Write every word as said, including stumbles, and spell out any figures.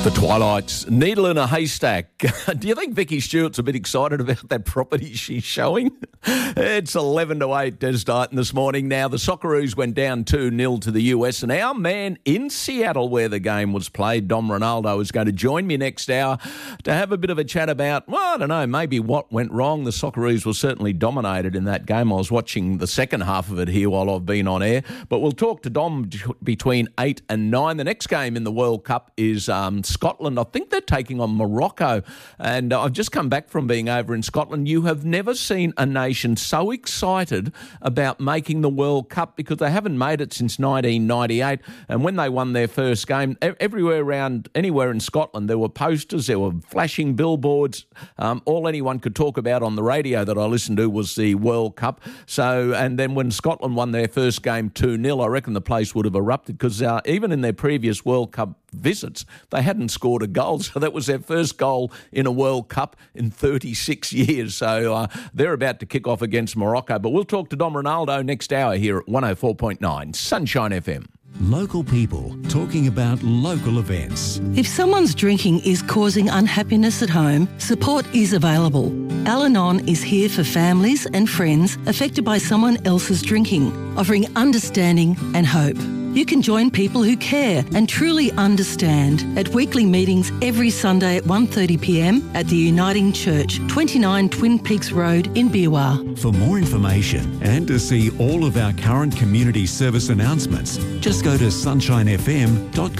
The Twilight's needle in a haystack. Do you think Vicky Stewart's a bit excited about that property she's showing? It's eleven to eight, Des Dighton this morning. Now, the Socceroos went down two nil to the U S, and our man in Seattle, where the game was played, Dom Ronaldo, is going to join me next hour to have a bit of a chat about, well, I don't know, maybe what went wrong. The Socceroos were certainly dominated in that game. I was watching the second half of it here while I've been on air. But we'll talk to Dom between eight and nine. The next game in the World Cup is Um, Scotland. I think they're taking on Morocco. And uh, I've just come back from being over in Scotland. You have never seen a nation so excited about making the World Cup because they haven't made it since nineteen ninety-eight. And when they won their first game, everywhere around, anywhere in Scotland, there were posters, there were flashing billboards. Um, all anyone could talk about on the radio that I listened to was the World Cup. So, and then when Scotland won their first game two nil, I reckon the place would have erupted because uh, even in their previous World Cup visits, they hadn't scored a goal. So that was their first goal in a World Cup in thirty-six years. So uh, they're about to kick off against Morocco. But we'll talk to Dom Ronaldo next hour here at one oh four point nine Sunshine F M. Local people talking about local events. If someone's drinking is causing unhappiness at home, support is available. Al-Anon is here for families and friends affected by someone else's drinking, offering understanding and hope. You can join people who care and truly understand at weekly meetings every Sunday at one thirty p m at the Uniting Church, twenty-nine Twin Peaks Road in Beerwah. For more information and to see all of our current community service announcements, just go to sunshine f m dot com.